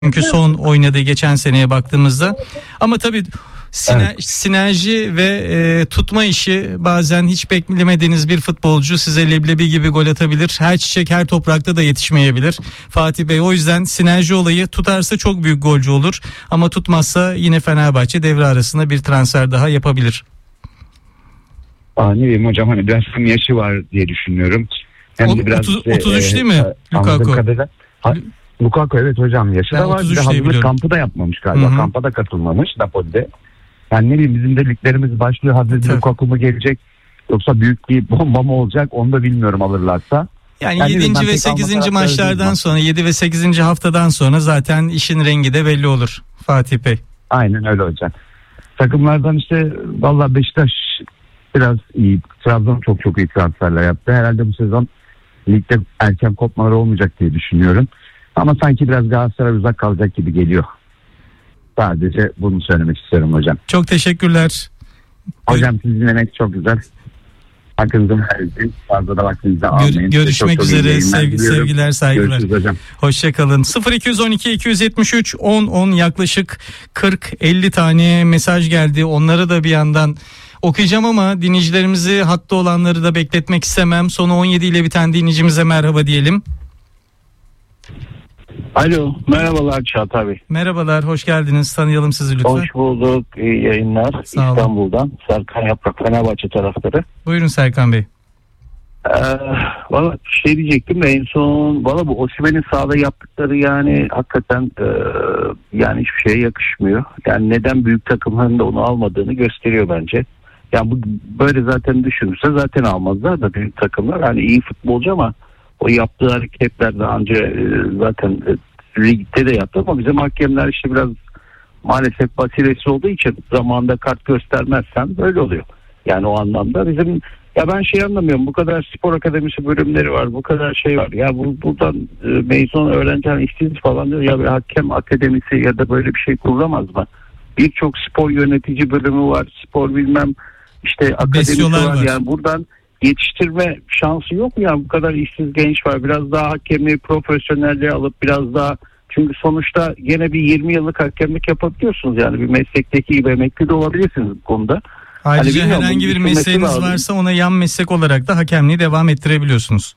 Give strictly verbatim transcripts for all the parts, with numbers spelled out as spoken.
Çünkü son oynadığı geçen seneye baktığımızda. Ama tabii siner, evet. sinerji ve e, tutma işi, bazen hiç beklemediğiniz bir futbolcu size leblebi gibi gol atabilir. Her çiçek her toprakta da yetişmeyebilir Fatih Bey. O yüzden sinerji olayı, tutarsa çok büyük golcü olur. Ama tutmazsa yine Fenerbahçe devre arasında bir transfer daha yapabilir. Aa, ne bileyim hocam, hani biraz yaşı var diye düşünüyorum. Hem o, de biraz otuz, işte, otuz üç e, değil mi? E, Lukaku. Kadarıyla, ha, Lukaku evet hocam, yaşı ben da var. Bir de hazırlık kampı da yapmamış galiba. Hı-hı. Kampa da katılmamış Napoli'de. Yani ne bileyim, bizim de liglerimiz başlıyor. Hazır Lukaku mu gelecek yoksa büyük bir bomba mı olacak, onu da bilmiyorum alırlarsa. Yani, yani yedinci ve sekizinci maçlardan sonra, yedi ve sekizinci haftadan sonra zaten işin rengi de belli olur Fatih Bey. Aynen öyle hocam. Takımlardan işte vallahi Beşiktaş biraz iyi. Trabzon çok çok iyi transferler yaptı. Herhalde bu sezon ligde erken kopmalar olmayacak diye düşünüyorum. Ama sanki biraz Galatasaray uzak kalacak gibi geliyor. Sadece bunu söylemek istiyorum hocam. Çok teşekkürler. Hocam sizi dinlemek çok güzel. Hakkınızı verdiğiniz fazla da vaktinizi almayın. Görüşmek çok, çok üzere. Sevgi, sevgiler, saygılar. Görüşürüz hocam. Hoşçakalın. sıfır iki on iki iki yetmiş üç on on yaklaşık kırk elli tane mesaj geldi. Onları da bir yandan okuyacağım ama dinleyicilerimizi, hatta olanları da bekletmek istemem. Sonu on yedi ile biten dinleyicimize merhaba diyelim. Alo, merhabalar Çağatay Bey. Merhabalar, hoş geldiniz. Tanıyalım sizi lütfen. Hoş bulduk, iyi yayınlar. Sağ İstanbul'dan olun. Serkan Yaprak, Fenerbahçe taraftarı. Buyurun Serkan Bey. Ee, valla şey diyecektim de en son, valla bu Osimhen'in sahada yaptıkları yani hakikaten e, yani hiçbir şeye yakışmıyor. Yani neden büyük takımların da onu almadığını gösteriyor bence. Yani bu böyle zaten düşünürse zaten almazlar da büyük takımlar. Hani iyi futbolcu ama o yaptığı hareketler daha önce e, zaten e, ligde de yaptı ama bizim hakemler işte biraz maalesef basiresi olduğu için zamanında kart göstermezsen böyle oluyor. Yani o anlamda bizim, ya ben şey anlamıyorum, bu kadar spor akademisi bölümleri var, bu kadar şey var. Ya bu buradan e, mezun öğrenciler işsiz falan diyor ya, bir hakem akademisi ya da böyle bir şey kurulamaz mı? Birçok spor yönetici bölümü var, spor bilmem işte akademisi var. var. Yani buradan yetiştirme şansı yok mu ya? Bu kadar işsiz genç var. Biraz daha hakemliği profesyonelliğe alıp biraz daha, çünkü sonuçta gene bir yirmi yıllık hakemlik yapabiliyorsunuz. Yani bir meslekteki gibi emekli de olabilirsiniz bu konuda. Ayrıca hani herhangi bir mesleğiniz varsa ona yan meslek olarak da hakemliği devam ettirebiliyorsunuz.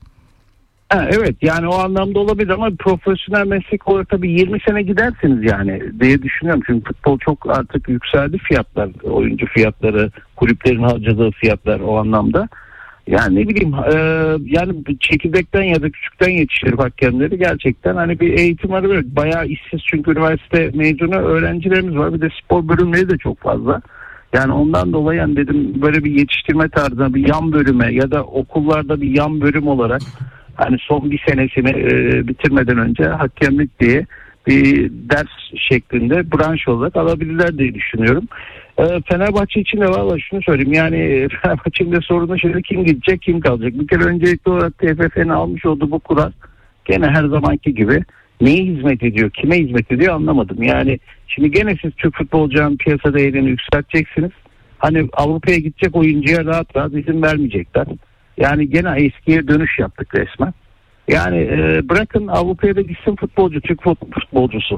Ha, evet yani o anlamda olabilir ama profesyonel meslek olarak tabii yirmi sene gidersiniz yani diye düşünüyorum. Çünkü futbol çok artık yükseldi, fiyatlar, oyuncu fiyatları, kulüplerin harcadığı fiyatlar o anlamda. Yani ne bileyim e, yani çekirdekten ya da küçükten yetiştirir hakemleri, gerçekten hani bir eğitim var, böyle bayağı işsiz çünkü üniversite mezunu öğrencilerimiz var, bir de spor bölümleri de çok fazla. Yani ondan dolayı yani dedim böyle bir yetiştirme tarzına bir yan bölüme ya da okullarda bir yan bölüm olarak hani son bir senesini e, bitirmeden önce hakemlik diye bir ders şeklinde branş olarak alabilirler diye düşünüyorum. E, Fenerbahçe için de valla şunu söyleyeyim, yani Fenerbahçe'nin de sorunu şimdi kim gidecek kim kalacak. Bir kere öncelikli olarak T F F'nin almış olduğu bu kural gene her zamanki gibi neye hizmet ediyor, kime hizmet ediyor anlamadım. Yani şimdi gene siz Türk futbolcunun piyasa değerini yükselteceksiniz. Hani Avrupa'ya gidecek oyuncuya rahat rahat izin vermeyecekler. Yani gene eskiye dönüş yaptık resmen. Yani e, bırakın Avrupa'ya da gitsin futbolcu, Türk futbolcusu.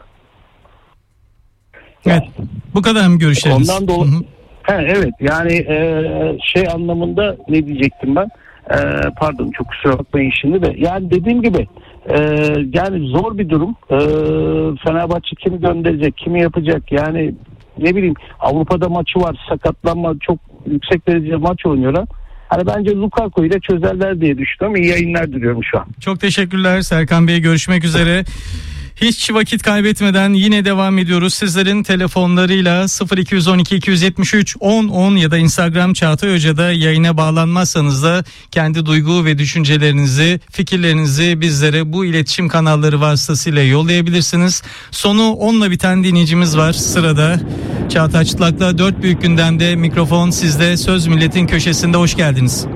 Evet. Bu kadar mı görüşleriniz? Ondan dolayı. He, evet yani e, şey anlamında ne diyecektim ben? E, pardon çok kusura bakmayın şimdi de. Yani dediğim gibi e, yani zor bir durum. E, Fenerbahçe kimi gönderecek, kimi yapacak? Yani ne bileyim, Avrupa'da maçı var, sakatlanma, çok yüksek derecede maç oynuyorlar. Hani bence Lukaku ile çözerler diye düşünüyorum. İyi yayınlar diliyorum şu an. Çok teşekkürler Serkan Bey. Görüşmek üzere. Hiç vakit kaybetmeden yine devam ediyoruz. Sizlerin telefonlarıyla sıfır iki on iki iki yetmiş üç on on ya da Instagram Çağatay Hoca'da yayına bağlanmazsanız da kendi duygu ve düşüncelerinizi, fikirlerinizi bizlere bu iletişim kanalları vasıtasıyla yollayabilirsiniz. Sonu onla biten dinleyicimiz var sırada. Çağatay Çıtlak'la dört büyük gündemde mikrofon sizde. Söz Milletin köşesinde hoş geldiniz.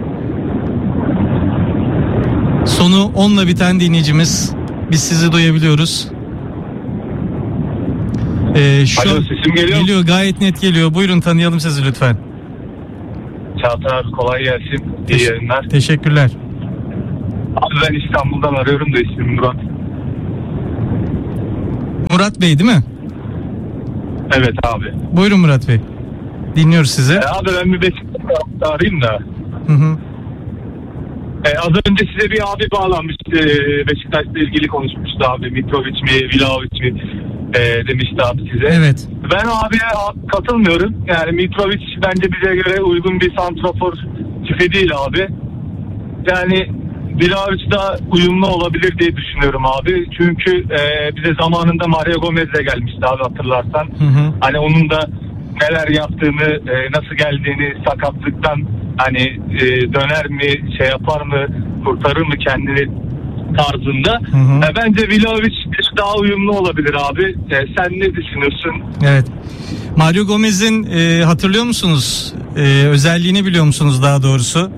Sonu onla biten dinleyicimiz. Biz sizi duyabiliyoruz. Ee, şu Alo, sesim geliyor. Geliyor, gayet net geliyor. Buyurun, tanıyalım sizi lütfen. Çağatay abi kolay gelsin. İyi Teş- yayınlar. Teşekkürler. Abi ben İstanbul'dan arıyorum da ismim Murat. Murat Bey değil mi? Evet abi. Buyurun Murat Bey. Dinliyoruz sizi. E, abi ben bir Beşiktaş'ı arayayım da. Hı hı. E, az önce size bir abi bağlanmıştı. Beşiktaş'la ilgili konuşmuştu abi. Mitrovic mi, Vlahovic mi e, demişti abi size. Evet. Ben abiye katılmıyorum. Yani Mitrovic bence bize göre uygun bir santrafor tipi değil abi. Yani Vlahovic da uyumlu olabilir diye düşünüyorum abi. Çünkü e, bize zamanında Mario Gomez'le gelmişti abi, hatırlarsan. Hı hı. Hani onun da neler yaptığını, e, nasıl geldiğini, sakatlıktan hani e, döner mi, şey yapar mı, kurtarır mı kendini tarzında. Hı hı. E, bence Vlahovic daha uyumlu olabilir abi. E, sen ne düşünüyorsun? Evet. Mario Gomez'in e, hatırlıyor musunuz? E, özelliğini biliyor musunuz daha doğrusu?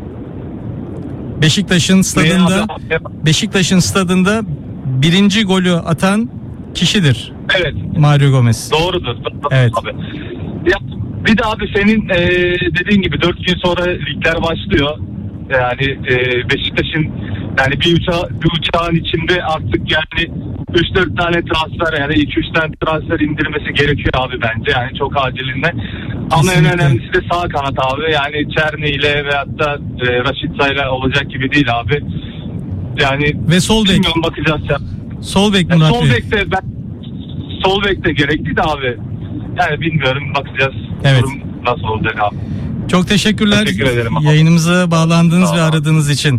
Beşiktaş'ın stadında Ne Beşiktaş'ın stadında birinci golü atan kişidir. Evet. Mario Gomez. Doğrudur. Evet. Abi. Ya, bir de abi senin e, dediğin gibi dört gün sonra ligler başlıyor. Yani e, Beşiktaş'ın yani bir, uça, bir uçağın içinde artık yani üç dört tane transfer, yani iki üç tane transfer indirmesi gerekiyor abi bence. Yani çok acilinden. Ama en Kesinlikle. önemlisi de sağ kanat abi. Yani Çerni ile veyahut da e, Raşit ile olacak gibi değil abi. Yani Ve sol bek. bilmiyorum, bakacağız ya. Sol bek Yani Murat sol Bey. bekte ben sol bekte gerekli de abi. Yani bilmiyorum, bakacağız. Evet. Durum nasıl olacak abi. Çok teşekkürler. Teşekkür ederim abi. Yayınımıza bağlandığınız Sağ ve olun. aradığınız için.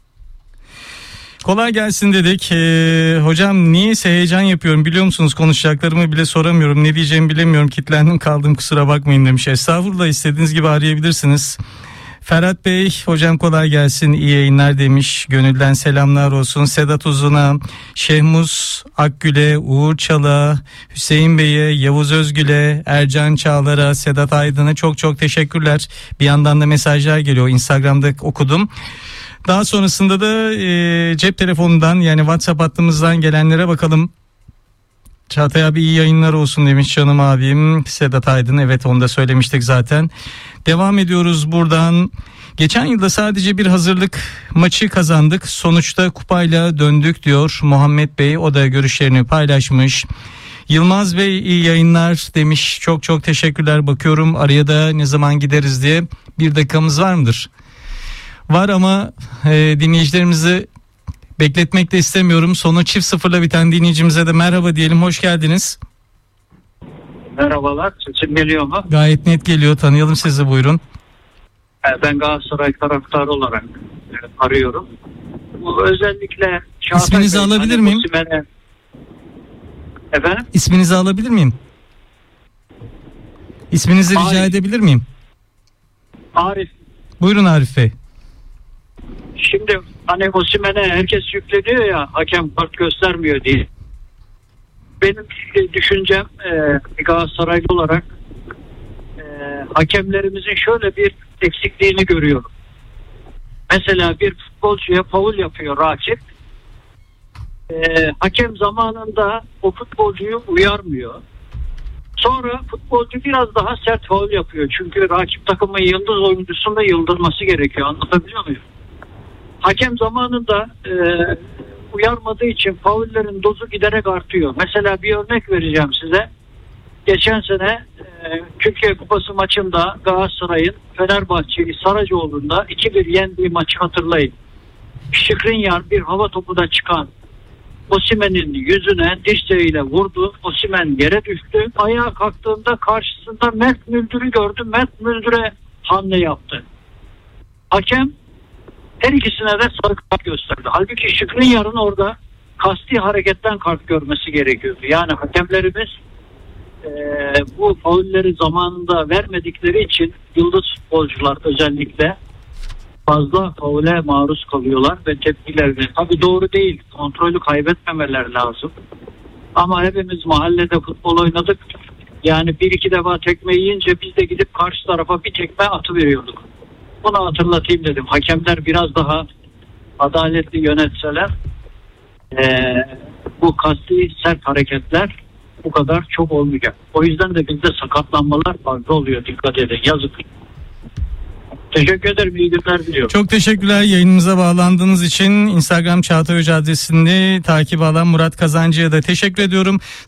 Kolay gelsin dedik. Ee, hocam niyeyse heyecan yapıyorum, biliyor musunuz? Konuşacaklarımı bile soramıyorum. Ne diyeceğimi bilemiyorum. Kitlendim kaldım, kusura bakmayın demiş. Estağfurullah, istediğiniz gibi arayabilirsiniz. Ferhat Bey, hocam kolay gelsin, iyi yayınlar demiş. Gönülden selamlar olsun. Sedat Uzun'a, Şehmuz Akgül'e, Uğur Çal'a, Hüseyin Bey'e, Yavuz Özgül'e, Ercan Çağlar'a, Sedat Aydın'a çok çok teşekkürler. Bir yandan da mesajlar geliyor, Instagram'da okudum. Daha sonrasında da e, cep telefonundan, yani WhatsApp hattımızdan gelenlere bakalım. Çağatay abi iyi yayınlar olsun demiş canım abim. Sedat Aydın, evet onu da söylemiştik zaten. Devam ediyoruz buradan. Geçen yılda sadece bir hazırlık maçı kazandık. Sonuçta kupayla döndük diyor Muhammed Bey. O da görüşlerini paylaşmış. Yılmaz Bey iyi yayınlar demiş. Çok çok teşekkürler. Bakıyorum araya da ne zaman gideriz diye. Bir dakikamız var mıdır? Var ama e, dinleyicilerimizi bekletmek de istemiyorum. Sonu çift sıfırla biten dinleyicimize de merhaba diyelim. Hoş geldiniz. Merhabalar, sesim geliyor mu? Gayet net geliyor. Tanıyalım sizi, buyurun. Ben Galatasaray taraftarı olarak e, arıyorum. Bu özellikle Çağatay İsminizi Bey, alabilir hani miyim? Osimhen'e- Efendim? İsminizi alabilir miyim? İsminizi rica Arif. edebilir miyim? Arif, Buyurun Arif Bey. şimdi hani Osimhen'e herkes yükleniyor ya, hakem kart göstermiyor diye. Benim düşüncem e, bir Galatasaraylı olarak e, hakemlerimizin şöyle bir eksikliğini görüyorum. Mesela bir futbolcuya faul yapıyor rakip. E, hakem zamanında o futbolcuyu uyarmıyor. Sonra futbolcu biraz daha sert faul yapıyor. Çünkü rakip takımın yıldız oyuncusunu da yıldırması gerekiyor. Anlatabiliyor muyum? Hakem zamanında e, uyarmadığı için faullerin dozu giderek artıyor. Mesela bir örnek vereceğim size. Geçen sene e, Türkiye Kupası maçında Galatasaray'ın Fenerbahçe'yi Saracoğlu'nda iki bir yendiği maçı hatırlayın. Skriniar bir hava topuna çıkan Osimhen'in yüzüne dirseğiyle vurdu. Osimhen yere düştü. Ayağa kalktığında karşısında Mert Müldür'ü gördü. Mert Müldür'e hamle yaptı. Hakem her ikisine de sarı kart gösterdi. Halbuki Skriniar'ın orada kasti hareketten kart görmesi gerekiyordu. Yani hakemlerimiz e, bu faulleri zamanında vermedikleri için yıldız futbolcular özellikle fazla faule maruz kalıyorlar ve tepkilerini, tabii doğru değil, kontrolü kaybetmemeler lazım. Ama hepimiz mahallede futbol oynadık. Yani bir iki defa tekme yiyince biz de gidip karşı tarafa bir tekme atıveriyorduk. Bunu hatırlatayım dedim. Hakemler biraz daha adaletli yönetseler ee, bu kasti sert hareketler bu kadar çok olmayacak. O yüzden de bizde sakatlanmalar fazla oluyor. Dikkat edin. Yazık. Teşekkür ederim. İyi günler diliyorum. Çok teşekkürler yayınımıza bağlandığınız için. Instagram Çağatay Hoca adresini takip alan Murat Kazancı'ya da teşekkür ediyorum.